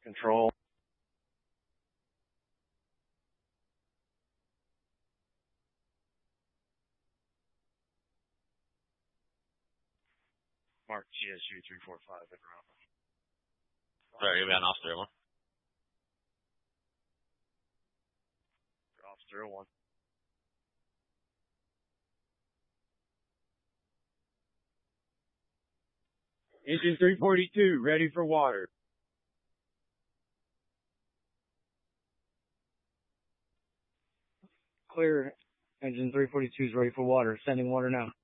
Control. Mark GSU 345 at Bravo. Sorry, give me an off 01. Off 01. Engine 342, ready for water. Clear. Engine 342 is ready for water. Sending water now.